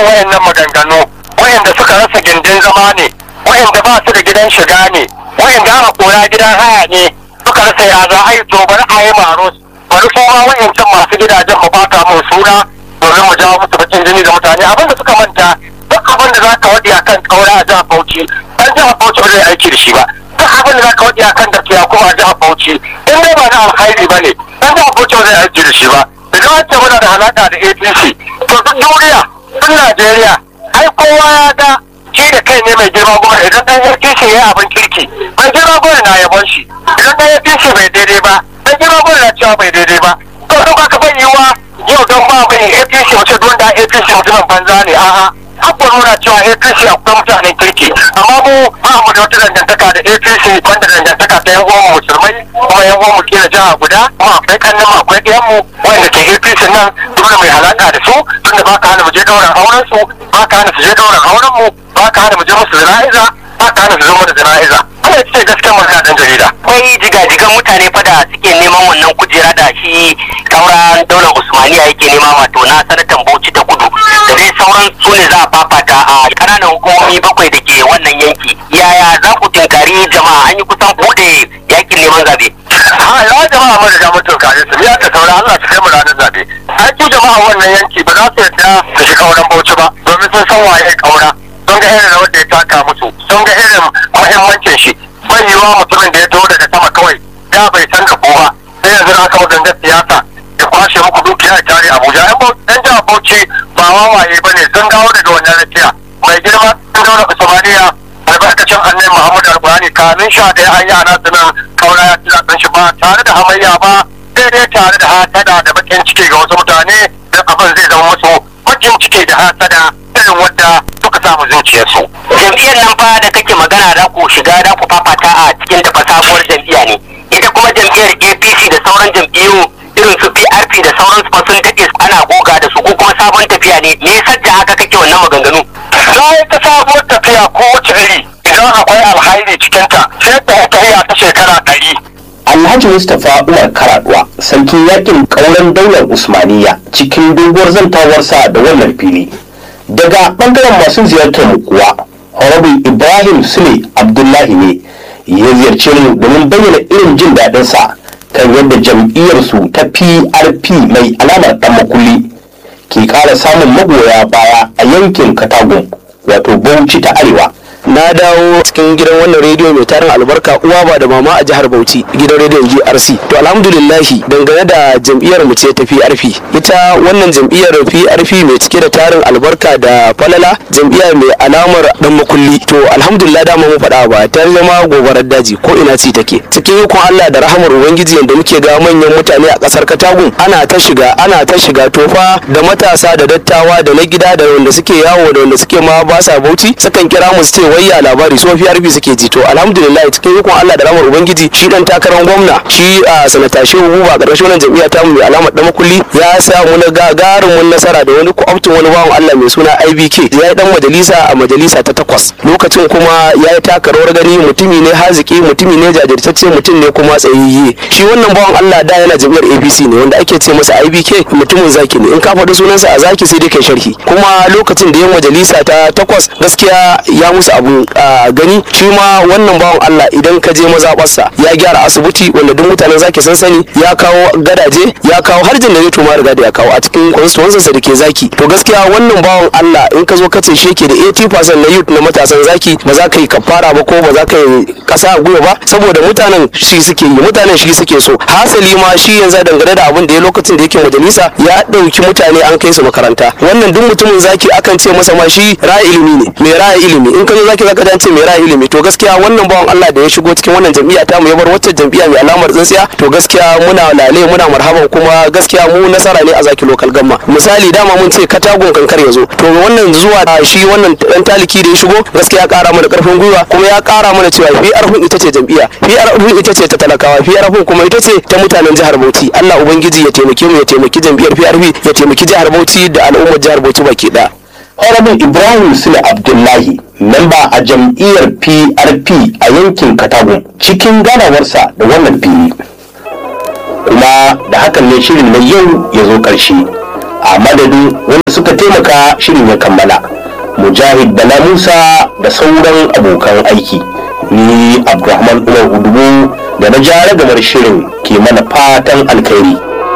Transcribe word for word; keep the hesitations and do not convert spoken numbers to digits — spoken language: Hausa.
irin wayannan maganganu wayanda suka rasa gindin zama ne, wayanda ba su da gidan shiga ne, wayanda aka kora gidan haya ne, suka rasa ya za a yi to bari a yi maro bari su ma wayancan masu gidajen mu bata mu suna domin mu jawo musu bakin jini da mutane. Abin da suka manta duk abin da za ka waɗi a kan ƙaura a jihar Bauchi ɗan jihar Bauchi ba zai aiki da shi ba. Duk abin da za ka waɗi a kan tafiya kuma a jihar Bauchi in dai ba na alhairi ba ne ɗan jihar Bauchi ba zai aiki da shi ba. Idan wacce muna da alaƙa da A P C to duk duniya duk Najeriya ai kowa ya ga shi da kai ne mai girma gwamna. Idan ɗan A P C ya yi abin kirki mai girma gwamna na yabon shi, idan ɗan A P C bai daidai ba mai girma gwamna na cewa bai daidai ba. To duk aka bai yiwa yau don ba mai A P C wace don da A P C mutumin banza ne, a'a abu nuna cewa A P C akwai mutanen kirki, amma mu ba mu da wata dangantaka da A P C wanda dangantaka ta yan uwan musulmai kuma yan uwan mu kila jiha guda, kuma akwai kannan mu akwai ɗayan mu wanda ke A P C nan dole mai halaka da su tunda ba ka hana mu je ɗaurin auren su, ba ka hana su je ɗaurin auren mu, ba ka hana mu je musu jana'iza, ba ka hana su zo mu da jana'iza. Ana ce gaskiyar magana dan jarida. Akwai jigajigan mutane fa da suke neman wannan kujera da shi Kaura daular Usmaniya yake nema, wato na sanatan Bauchi ta Kudu da dai sauran su ne za a fafata a ƙananan hukumomi bakwai da ke wannan yanki. Yaya za ku tinkari jama'a? An yi kusan bude yakin neman zabe. Ha ya jama'a mun riga mun tunkare su, ya ta saura Allah su kai mu ranar zabe. Ai jama'a wannan yanki ba za su yarda su shiga wurin Bauchi ba domin sun san waye Kaura. Sun ga irin rawar da ya taka musu, sun ga irin muhimmancin shi. Bai yiwa mutumin da ya taho daga sama kawai ya bai san ka kowa sai yanzu na kawo gangar siyasa ya kwashe muku dukiya ya tare Abuja. Yan jihar Bauchi ba wawaye ba ne, sun dawo daga wannan rakiya mai girma sun dawo da Somaliya albarkacin annabi Muhammadu Alƙur'ani kamin sha ɗaya an yi ana sunan Kaura ya ci zaɓen shi ba tare da hamayya ba, sai dai tare da hasada da bakin ciki ga wasu mutane da abin zai zama musu bakin ciki da hasada irin wadda suka samu zuciyarsu. Jam'iyyar nan fa da kake magana da ku shiga da ku fafata a cikin ta sabuwar jam'iyya ne. Ita kuma jam'iyyar A P C da sauran jam'iyyu irin su P R P da sauran su sun daɗe ana goga da su ko kuma sabon tafiya ne. Me yasa da haka kake wannan maganganu? Za yi ta sabuwar tafiya ko wace iri idan akwai alhairi cikinta sai ta tafiya ta shekara ɗari. Alhaji Mustapha Umar Karaduwa, sarkin yakin ƙauren daular Usmaniya, cikin doguwar zantawarsa da wannan fili. Daga ɓangaren masu ziyartar mu kuwa, Honorable Ibrahim Sule Abdullahi ne ya ziyarce mu domin bayyana irin jin daɗinsa kan yadda jam'iyyarsu ta P R P mai alamar ɗan makulli ke ƙara samun magoya baya a yankin Katagun, wato Bauchi ta Arewa. Na dawo cikin gidan wannan rediyo mai tarin albarka uwa ba da mama a jihar Bauchi, gidan rediyon G R C. To alhamdulillahi dangane da jam'iyyar mu ce ta P R P, ita wannan jam'iyyar P R P mai cike da tarin albarka da falala, jam'iyya mai alamar dan makulli. To alhamdulillah da mu faɗa ba ta zama gobarar daji ko ina ce take. Cikin ikon Allah da rahamar ubangiji yanda muke ga manyan mutane a kasar Katagun ana ta shiga ana ta shiga tofa da matasa da dattawa da na gida da wanda suke yawo da wanda suke ma ba sa Bauchi sukan kira mu su ce wayya labari so P R P suke ji. To alhamdulillah cikin ikon Allah da ramar ubangiji shi dan takarar gwamna shi a sanata Shehu Buba karshen wannan jam'iyya ta mu mai alamar dan makulli ya samu na gagarumin nasara da wani kwaftin wani bawan Allah mai suna I B K ya yi dan majalisa a majalisa ta takwas. Lokacin kuma ya yi taka rawar gani, mutumi ne haziki, mutumi ne jajirtacce, mutum ne kuma tsayayye. Shi wannan bawan Allah da yana jam'iyyar A P C ne wanda ake ce masa I B K, mutumin zaki ne, in ka faɗi sunansa a zaki sai dai kai sharhi. Kuma lokacin da ya majalisa ta takwas gaskiya ya musu abu a gani. Shi ma wannan bawan Allah idan ka je mazaɓarsa ya gyara asibiti wanda duk mutanen zaki san sani, ya kawo gadaje, ya kawo har janareto ma riga da ya kawo a cikin constituency da ke zaki. To gaskiya wannan bawan Allah in ka zo ka ce shi yake da eighty percent na youth na matasan zaki, ba za ka yi kafara ba ko ba za ka yi kasa a gwiwa ba, saboda mutanen shi suke yi, mutanen shi suke so. Hasali ma shi yanzu dangane da abin da ya lokacin da yake majalisa ya ɗauki mutane an kai su makaranta. Wannan duk mutumin zaki akan ce masa ma shi ra'ayi ilimi ne, mai ra'ayi ilimi. In ka zo zaki zaka dan ce mai ra'ayi ilimi. To gaskiya wannan bawan Allah da ya shigo cikin wannan jam'iyya ta mu ya bar wacce jam'iyya mai alamar tsintsiya, to gaskiya muna lale muna marhaban, kuma gaskiya mu nasara ne a zaki local gamma. Misali dama mun ce Katagun kankar ya zo, to wannan zuwa shi wannan dan taliki da ya shigo gaskiya ya kara mana karfin gwiwa, kuma ya kara mana cewa P R P ita ce jam'iyya, P R P ita ce ta talakawa, P R P kuma ita ce ta mutanen jihar Bauchi. Allah ubangiji ya taimake mu, ya taimaki jam'iyyar P R P, ya taimaki jihar Bauchi da al'ummar jihar Bauchi baki ɗaya. Honorable Ibrahim Sule Abdullahi, memba a jam'iyyar P R P a yankin Katagun, cikin ganawarsa da wannan fili. Kuma da hakan ne shirin na yau ya zo ƙarshe. A madadin wanda suka taimaka shirin ya kammala, Mujahid Bala Musa da sauran abokan aiki. Ni Abdulrahman Umar Hudubu da na jara gamar shirin ke mana fatan alkhairi.